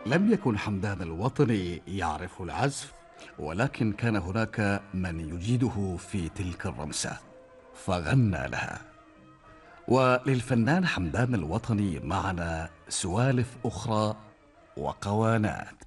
لم يكن حمدان الوطني يعرف العزف، ولكن كان هناك من يجيده في تلك الرمسة فغنى لها. وللفنان حمدان الوطني معنا سوالف أخرى وقوانات.